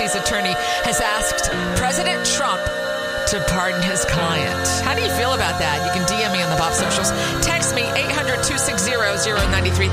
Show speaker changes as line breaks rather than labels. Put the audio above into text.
Tennessee's attorney has asked President Trump to pardon his client. How do you feel about that? You can DM me on the Bob socials. Text me 800-260-0933.